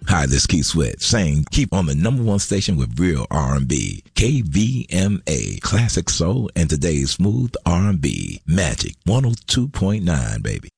Hi, this is Keith Sweat saying keep on the number one station with real R&B. KVMA, classic soul and today's smooth R&B. Magic 102.9, baby.